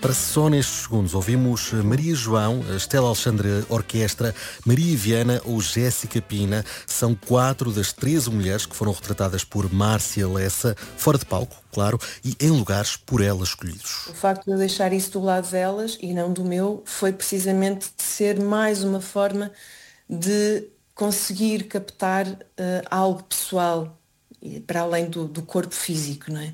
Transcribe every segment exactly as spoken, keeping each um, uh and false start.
Para só nestes segundos ouvimos Maria João, Estela Alexandre Orquestra, Maria Viana ou Jéssica Pina. São quatro das treze mulheres que foram retratadas por Márcia Lessa, fora de palco, claro, e em lugares por elas escolhidos. O facto de eu deixar isso do lado delas e não do meu foi precisamente de ser mais uma forma de conseguir captar uh, algo pessoal para além do, do corpo físico, não é?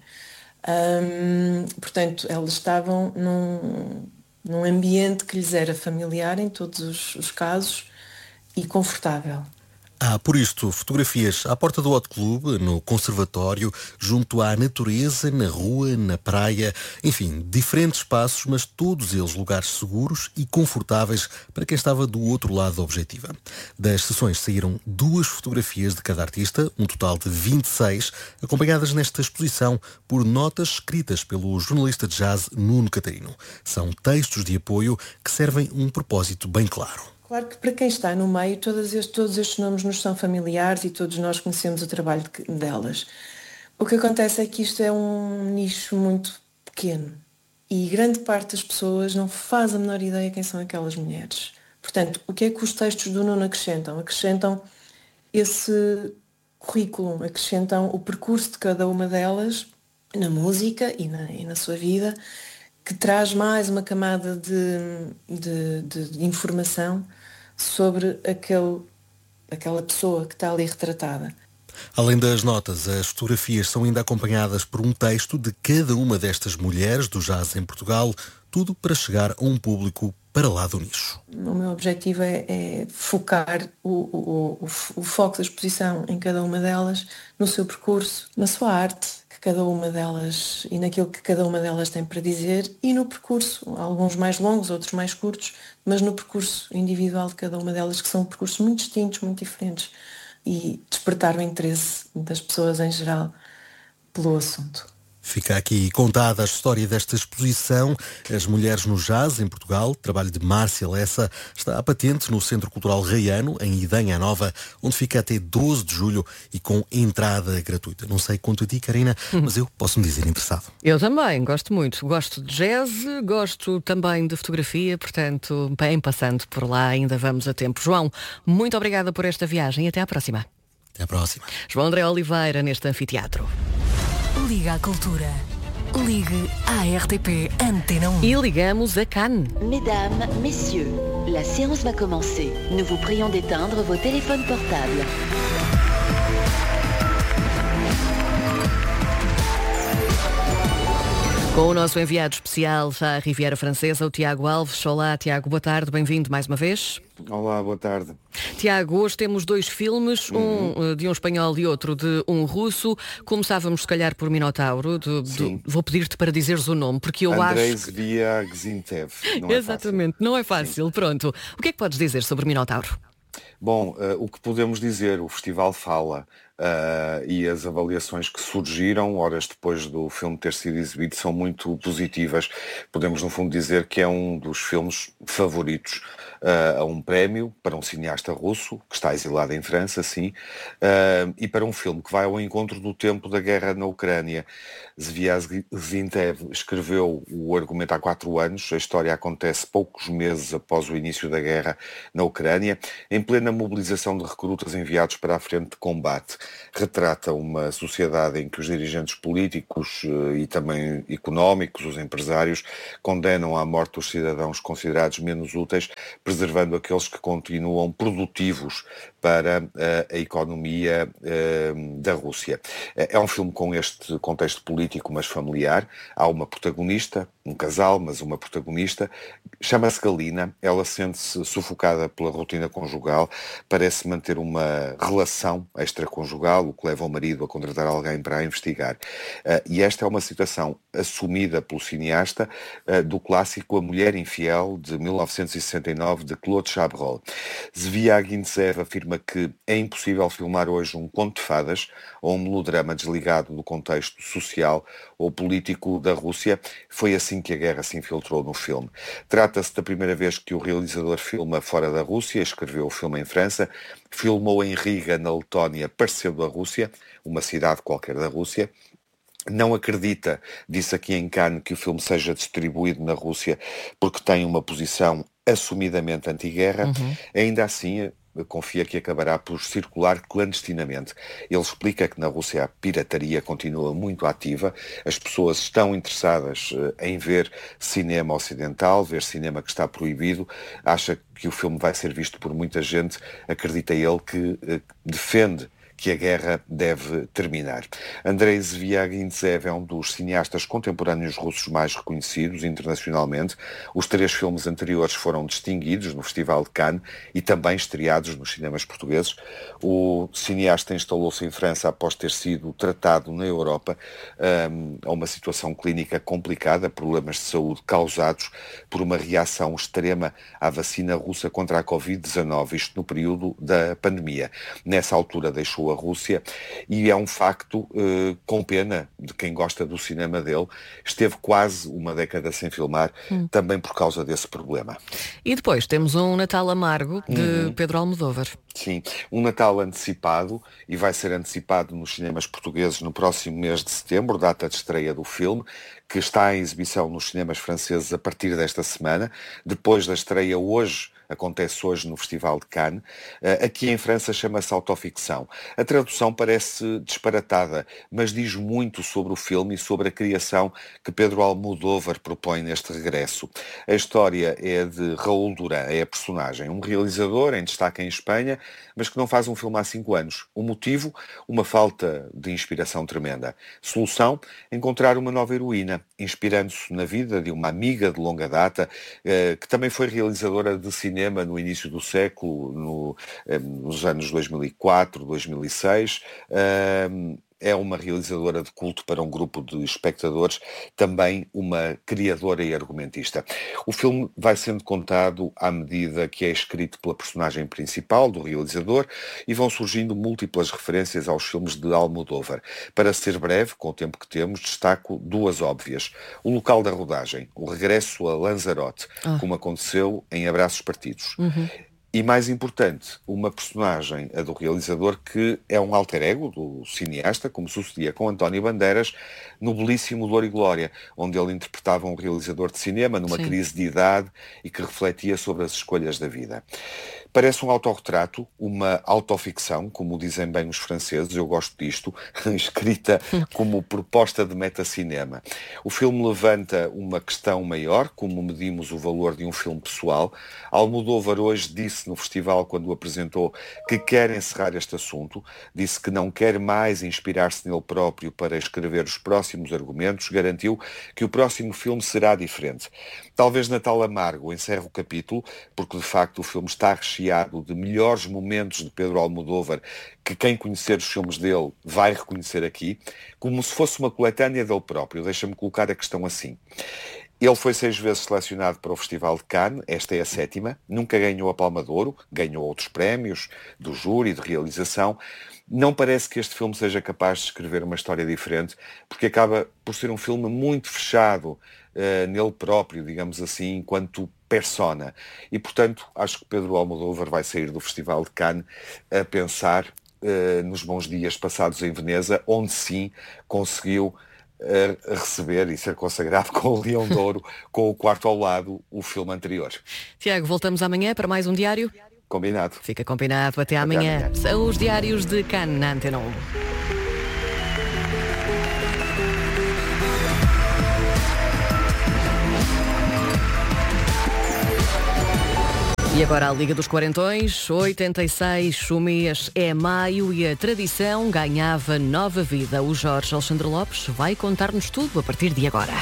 Um, portanto, elas estavam num, num ambiente que lhes era familiar em todos os, os casos e confortável. Há, por isto, fotografias à porta do Hot Club, no conservatório, junto à natureza, na rua, na praia, enfim, diferentes espaços, mas todos eles lugares seguros e confortáveis para quem estava do outro lado da objetiva. Das sessões saíram duas fotografias de cada artista, um total de vinte e seis, acompanhadas nesta exposição por notas escritas pelo jornalista de jazz Nuno Catarino. São textos de apoio que servem um propósito bem claro. Claro que para quem está no meio, todos estes, todos estes nomes nos são familiares e todos nós conhecemos o trabalho de, delas. O que acontece é que isto é um nicho muito pequeno e grande parte das pessoas não faz a menor ideia quem são aquelas mulheres. Portanto, o que é que os textos do Nuno acrescentam? Acrescentam esse currículo, acrescentam o percurso de cada uma delas na música e na, e na sua vida, que traz mais uma camada de, de, de, de informação sobre aquele, aquela pessoa que está ali retratada. Além das notas, as fotografias são ainda acompanhadas por um texto de cada uma destas mulheres do jazz em Portugal, tudo para chegar a um público para lá do nicho. O meu objetivo é, é focar o, o, o, o foco da exposição em cada uma delas, no seu percurso, na sua arte, que cada uma delas e naquilo que cada uma delas tem para dizer e no percurso, alguns mais longos, outros mais curtos, mas no percurso individual de cada uma delas, que são percursos muito distintos, muito diferentes, e despertar o interesse das pessoas em geral pelo assunto. Fica aqui contada a história desta exposição, As Mulheres no Jazz, em Portugal, trabalho de Márcia Lessa, está a patente no Centro Cultural Raiano, em Idanha Nova, onde fica até doze de julho e com entrada gratuita. Não sei quanto a ti, Karina, mas eu posso me dizer interessado. Eu também, gosto muito. Gosto de jazz, gosto também de fotografia, portanto, bem passando por lá, ainda vamos a tempo. João, muito obrigada por esta viagem e até à próxima. Até à próxima. João André Oliveira, neste anfiteatro. Liga à Cultura. Ligue à R T P Antena um. E ligamos a Cannes. Mesdames, messieurs, la séance va commencer. Nous vous prions d'éteindre vos téléphones portables. Com o nosso enviado especial à Riviera Francesa, o Tiago Alves. Olá, Tiago, boa tarde, bem-vindo mais uma vez. Olá, boa tarde. Tiago, hoje temos dois filmes, uhum. um de um espanhol e outro de um russo. Começávamos, se calhar, por Minotauro. De, de, vou pedir-te para dizeres o nome, porque eu Andrei acho... Andrei Zintev. Exatamente, é não é fácil. Sim. Pronto. O que é que podes dizer sobre Minotauro? Bom, uh, o que podemos dizer, o festival fala uh, e as avaliações que surgiram horas depois do filme ter sido exibido são muito positivas. Podemos, no fundo, dizer que é um dos filmes favoritos uh, a um prémio para um cineasta russo, que está exilado em França, sim, uh, e para um filme que vai ao encontro do tempo da guerra na Ucrânia. Zviag-Zintev escreveu o argumento há quatro anos. A história acontece poucos meses após o início da guerra na Ucrânia, em plena mobilização de recrutas enviados para a frente de combate. Retrata uma sociedade em que os dirigentes políticos e também económicos, os empresários, condenam à morte os cidadãos considerados menos úteis, preservando aqueles que continuam produtivos para a, a economia uh, da Rússia. É um filme com este contexto político, mas familiar. Há uma protagonista, um casal, mas uma protagonista, chama-se Galina. Ela sente-se sufocada pela rotina conjugal, parece manter uma relação extraconjugal, o que leva o marido a contratar alguém para a investigar. Uh, e esta é uma situação assumida pelo cineasta uh, do clássico A Mulher Infiel, de mil novecentos e sessenta e nove, de Claude Chabrol. Zviag-Zintev afirma que é impossível filmar hoje um conto de fadas ou um melodrama desligado do contexto social ou político da Rússia. Foi assim que a guerra se infiltrou no filme. Trata-se da primeira vez que o realizador filma fora da Rússia, escreveu o filme em França, filmou em Riga, na Letónia, parecendo a Rússia, uma cidade qualquer da Rússia, Não acredita, disse aqui em Cannes, que o filme seja distribuído na Rússia porque tem uma posição assumidamente anti-guerra. Uhum. Ainda assim, confia que acabará por circular clandestinamente. Ele explica que na Rússia a pirataria continua muito ativa, as pessoas estão interessadas uh, em ver cinema ocidental, ver cinema que está proibido, acha que o filme vai ser visto por muita gente, acredita ele que uh, defende que a guerra deve terminar. Andrei Zvyagintsev é um dos cineastas contemporâneos russos mais reconhecidos internacionalmente. Os três filmes anteriores foram distinguidos no Festival de Cannes e também estreados nos cinemas portugueses. O cineasta instalou-se em França após ter sido tratado na Europa um, a uma situação clínica complicada, problemas de saúde causados por uma reação extrema à vacina russa contra a covid dezanove, isto no período da pandemia. Nessa altura deixou a Rússia e é um facto eh, com pena de quem gosta do cinema dele. Esteve quase uma década sem filmar, hum. também por causa desse problema. E depois temos um Natal amargo de uhum. Pedro Almodóvar. Sim, um Natal antecipado e vai ser antecipado nos cinemas portugueses no próximo mês de setembro, data de estreia do filme, que está em exibição nos cinemas franceses a partir desta semana. Depois da estreia hoje, acontece hoje no Festival de Cannes. Aqui em França chama-se autoficção. A tradução parece disparatada, mas diz muito sobre o filme e sobre a criação que Pedro Almodóvar propõe neste regresso. A história é de Raúl Duran, é a personagem, um realizador em destaque em Espanha, mas que não faz um filme há cinco anos. O motivo? Uma falta de inspiração tremenda. Solução? Encontrar uma nova heroína, inspirando-se na vida de uma amiga de longa data, que também foi realizadora de cinema no início do século, no, nos anos dois mil e quatro, dois mil e seis. É uma realizadora de culto para um grupo de espectadores, também uma criadora e argumentista. O filme vai sendo contado à medida que é escrito pela personagem principal, do realizador, e vão surgindo múltiplas referências aos filmes de Almodóvar. Para ser breve, com o tempo que temos, destaco duas óbvias. O local da rodagem, o regresso a Lanzarote, ah. como aconteceu em Abraços Partidos. Uhum. E mais importante, uma personagem, a do realizador, que é um alter ego do cineasta, como sucedia com António Bandeiras, no belíssimo Dor e Glória, onde ele interpretava um realizador de cinema numa Sim. crise de idade e que refletia sobre as escolhas da vida. Parece um autorretrato, uma autoficção, como dizem bem os franceses, eu gosto disto, escrita como proposta de metacinema. O filme levanta uma questão maior, como medimos o valor de um filme pessoal. Almodóvar hoje disse no festival, quando o apresentou, que quer encerrar este assunto, disse que não quer mais inspirar-se nele próprio para escrever os próximos argumentos, garantiu que o próximo filme será diferente. Talvez Natal Amargo encerre o capítulo, porque de facto o filme está recheado de melhores momentos de Pedro Almodóvar, que quem conhecer os filmes dele vai reconhecer aqui, como se fosse uma coletânea dele próprio. Deixa-me colocar a questão assim. Ele foi seis vezes selecionado para o Festival de Cannes, esta é a sétima, nunca ganhou a Palma de Ouro, ganhou outros prémios do júri, de realização. Não parece que este filme seja capaz de escrever uma história diferente, porque acaba por ser um filme muito fechado uh, nele próprio, digamos assim, enquanto persona. E, portanto, acho que Pedro Almodóvar vai sair do Festival de Cannes a pensar uh, nos bons dias passados em Veneza, onde sim conseguiu a receber e ser consagrado com o Leão de Ouro, com o quarto ao lado, o filme anterior. Tiago, voltamos amanhã para mais um diário? Combinado. Fica combinado. Até, Até amanhã. amanhã. São os diários de Cannes na Antena um. E agora a Liga dos Quarentões, oitenta e seis, o mês é maio e a tradição ganhava nova vida. O Jorge Alexandre Lopes vai contar-nos tudo a partir de agora.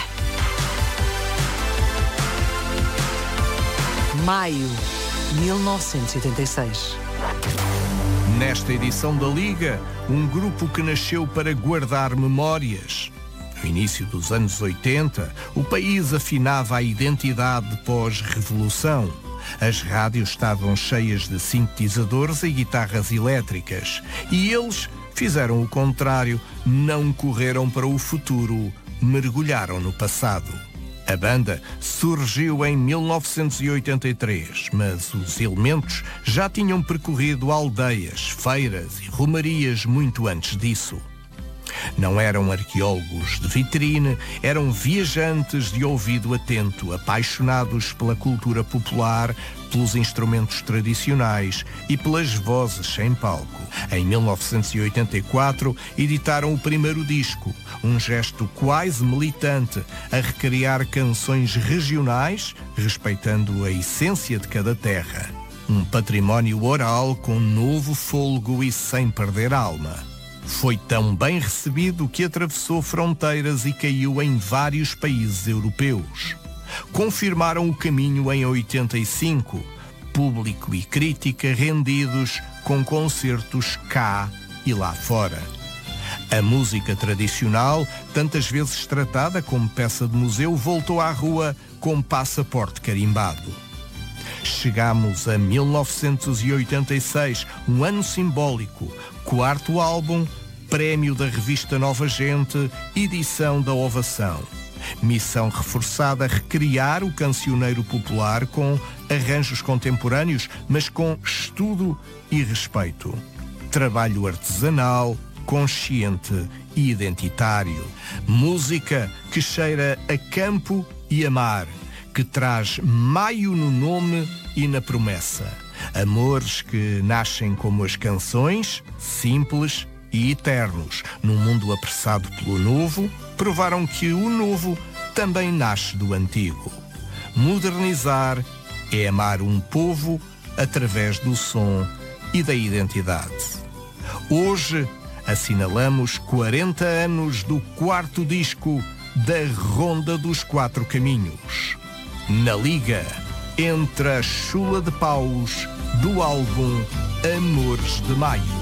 Maio, mil novecentos e oitenta e seis. Nesta edição da Liga, um grupo que nasceu para guardar memórias. No início dos anos oitenta, o país afinava a identidade pós-revolução. As rádios estavam cheias de sintetizadores e guitarras elétricas. E eles fizeram o contrário, não correram para o futuro, mergulharam no passado. A banda surgiu em mil novecentos e oitenta e três, mas os elementos já tinham percorrido aldeias, feiras e romarias muito antes disso. Não eram arqueólogos de vitrine, eram viajantes de ouvido atento, apaixonados pela cultura popular, pelos instrumentos tradicionais e pelas vozes sem palco. Em mil novecentos e oitenta e quatro, editaram o primeiro disco, um gesto quase militante, a recriar canções regionais, respeitando a essência de cada terra. Um património oral com novo fôlego e sem perder alma. Foi tão bem recebido que atravessou fronteiras e caiu em vários países europeus. Confirmaram o caminho em oitenta e cinco, público e crítica rendidos com concertos cá e lá fora. A música tradicional, tantas vezes tratada como peça de museu, voltou à rua com passaporte carimbado. Chegamos a mil novecentos e oitenta e seis, um ano simbólico, quarto álbum, prémio da revista Nova Gente, edição da Ovação. Missão reforçada a recriar o cancioneiro popular com arranjos contemporâneos, mas com estudo e respeito. Trabalho artesanal, consciente e identitário. Música que cheira a campo e a mar, que traz maio no nome e na promessa. Amores que nascem como as canções, simples e eternos. Num mundo apressado pelo novo, provaram que o novo também nasce do antigo. Modernizar é amar um povo através do som e da identidade. Hoje assinalamos quarenta anos do quarto disco da Ronda dos Quatro Caminhos. Na Liga, entre a chula de paus do álbum Amores de Maio.